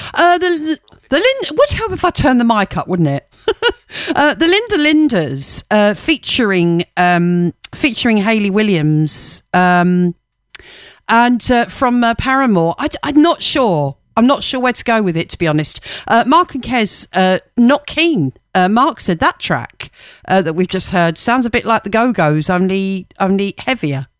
Would help if I turned the mic up, wouldn't it? The Linda Linders, featuring Hayley Williams, and from Paramore. I'm not sure. I'm not sure where to go with it, to be honest. Mark and Kez, not keen. Mark said that track that we've just heard sounds a bit like the Go-Go's, only heavier.